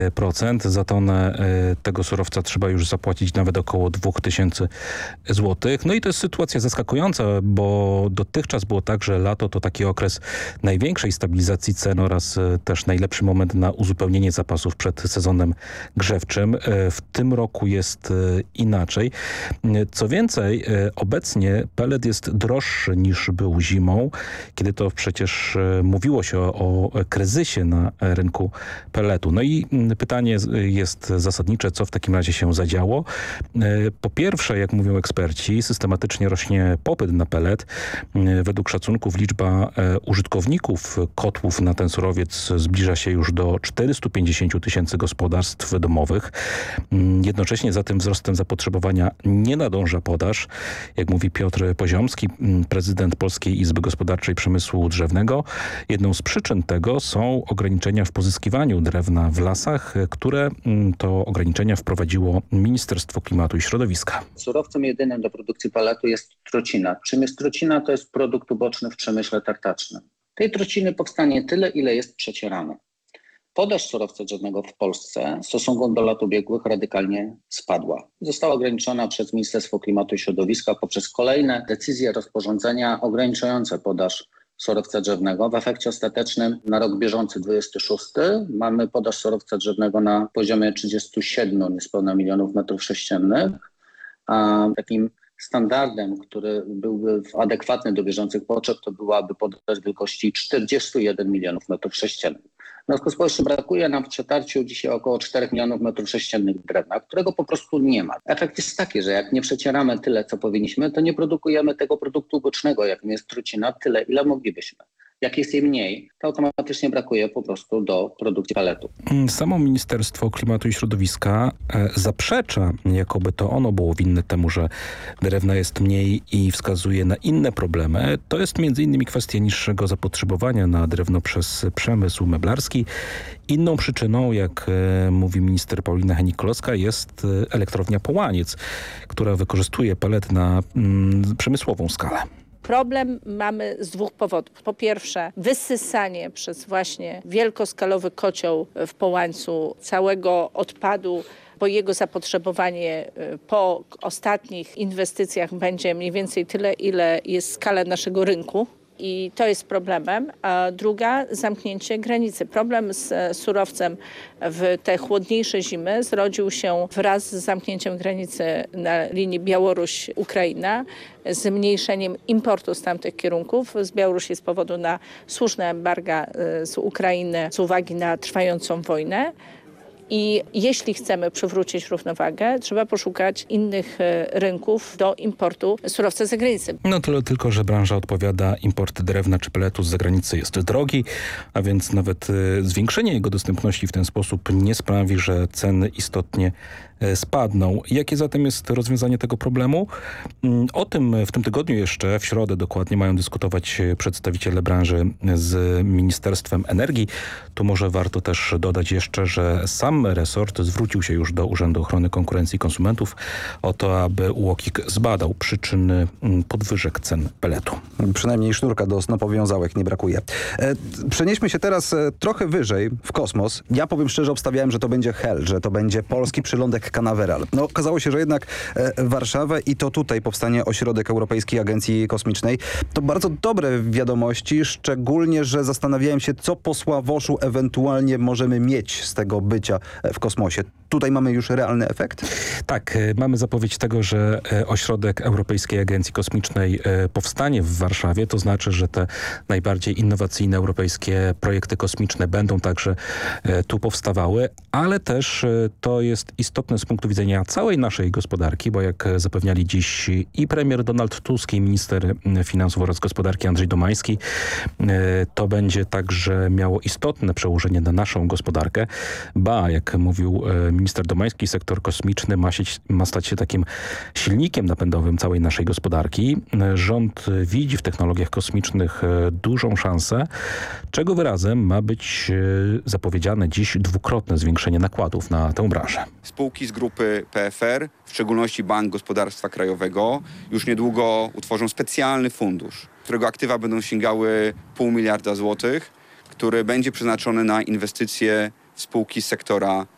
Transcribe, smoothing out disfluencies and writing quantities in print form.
Za tonę tego surowca trzeba już zapłacić nawet około 2000 złotych. No i to jest sytuacja zaskakująca, bo dotychczas było tak, że lato to taki okres największej stabilizacji cen oraz też najlepszy moment na uzupełnienie zapasów przed sezonem grzewczym. W tym roku jest inaczej. Co więcej, obecnie pelet jest droższy niż był zimą, kiedy to przecież mówiło się o kryzysie na rynku peletu. No i pytanie jest zasadnicze, co w takim razie się zadziało. Po pierwsze, jak mówią eksperci, systematycznie rośnie popyt na pelet. Według szacunków liczba użytkowników kotłów na ten surowiec zbliża się już do 450 000 gospodarstw domowych. Jednocześnie za tym wzrostem zapotrzebowania nie nadąża podaż. Jak mówi Piotr Poziomski, prezydent Polskiej Izby Gospodarczej Przemysłu Drzewnego, jedną z przyczyn tego są ograniczenia w pozyskiwaniu drewna w lasach, które to ograniczenia wprowadziło Ministerstwo Klimatu i Środowiska. Surowcem jedynym do produkcji peletu jest trocina. Czym jest trocina? To jest produkt uboczny w przemyśle tartacznym. Tej trociny powstanie tyle, ile jest przecierane. Podaż surowca drzewnego w Polsce w stosunku do lat ubiegłych radykalnie spadła. Została ograniczona przez Ministerstwo Klimatu i Środowiska poprzez kolejne decyzje, rozporządzenia ograniczające podaż surowca drzewnego. W efekcie ostatecznym na rok bieżący 26 mamy podaż surowca drzewnego na poziomie 37 niespełna milionów metrów sześciennych, a takim standardem, który byłby adekwatny do bieżących potrzeb, to byłaby podaż wielkości 41 milionów metrów sześciennych. W związku z powyższym brakuje nam w przetarciu dzisiaj około 4 milionów metrów sześciennych drewna, którego po prostu nie ma. Efekt jest taki, że jak nie przecieramy tyle, co powinniśmy, to nie produkujemy tego produktu ubocznego, jakim jest trucina, tyle, ile moglibyśmy. Jak jest jej mniej, to automatycznie brakuje po prostu do produkcji peletu. Samo Ministerstwo Klimatu i Środowiska zaprzecza, jakoby to ono było winne temu, że drewna jest mniej i wskazuje na inne problemy. To jest m.in. kwestia niższego zapotrzebowania na drewno przez przemysł meblarski. Inną przyczyną, jak mówi minister Paulina Hennig-Kloska, jest elektrownia Połaniec, która wykorzystuje pelet na przemysłową skalę. Problem mamy z dwóch powodów. Po pierwsze, wysysanie przez właśnie wielkoskalowy kocioł w Połańcu całego odpadu, bo jego zapotrzebowanie po ostatnich inwestycjach będzie mniej więcej tyle, ile jest skala naszego rynku. I to jest problemem. A druga, zamknięcie granicy. Problem z surowcem w te chłodniejsze zimy zrodził się wraz z zamknięciem granicy na linii Białoruś-Ukraina, zmniejszeniem importu z tamtych kierunków z Białorusi z powodu na słuszne embarga z Ukrainy z uwagi na trwającą wojnę. I jeśli chcemy przywrócić równowagę, trzeba poszukać innych rynków do importu surowca z zagranicy. No tyle tylko, że branża odpowiada, import drewna czy peletu z zagranicy jest drogi, a więc nawet zwiększenie jego dostępności w ten sposób nie sprawi, że ceny istotnie spadną. Jakie zatem jest rozwiązanie tego problemu? O tym w tym tygodniu jeszcze, w środę dokładnie, mają dyskutować przedstawiciele branży z Ministerstwem Energii. Tu może warto też dodać jeszcze, że sam resort zwrócił się już do Urzędu Ochrony Konkurencji i Konsumentów o to, aby UOKiK zbadał przyczyny podwyżek cen peletu. Przynajmniej sznurka do snopowiązałek nie brakuje. Przenieśmy się teraz trochę wyżej w kosmos. Ja powiem szczerze, obstawiałem, że to będzie Hel, że to będzie polski przylądek Canaveral. No okazało się, że jednak Warszawę i to tutaj powstanie Ośrodek Europejskiej Agencji Kosmicznej. To bardzo dobre wiadomości, szczególnie, że zastanawiałem się, co po Sławoszu ewentualnie możemy mieć z tego bycia w kosmosie. Tutaj mamy już realny efekt? Tak, mamy zapowiedź tego, że Ośrodek Europejskiej Agencji Kosmicznej powstanie w Warszawie. To znaczy, że te najbardziej innowacyjne europejskie projekty kosmiczne będą także tu powstawały, ale też to jest istotne z punktu widzenia całej naszej gospodarki, bo jak zapewniali dziś i premier Donald Tusk, i minister finansów oraz gospodarki Andrzej Domański, to będzie także miało istotne przełożenie na naszą gospodarkę. Ba, jak mówił minister Domański, sektor kosmiczny ma stać się takim silnikiem napędowym całej naszej gospodarki. Rząd widzi w technologiach kosmicznych dużą szansę, czego wyrazem ma być zapowiedziane dziś dwukrotne zwiększenie nakładów na tę branżę. Spółki z grupy PFR, w szczególności Bank Gospodarstwa Krajowego, już niedługo utworzą specjalny fundusz, którego aktywa będą sięgały 0,5 miliarda złotych, który będzie przeznaczony na inwestycje w spółki z sektora